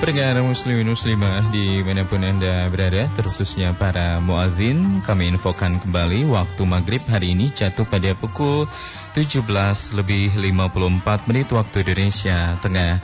Pendengar muslimin muslimah dimanapun Anda berada, terkhususnya para muadzin, kami infokan kembali waktu maghrib hari ini jatuh pada pukul 17:54 waktu Indonesia Tengah.